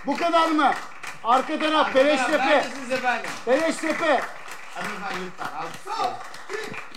Bu kadar mı? Arka taraf Beleştepe. Neredesiniz efendim? Beleştepe. Hadi efendim lütfen. Alkışlayın.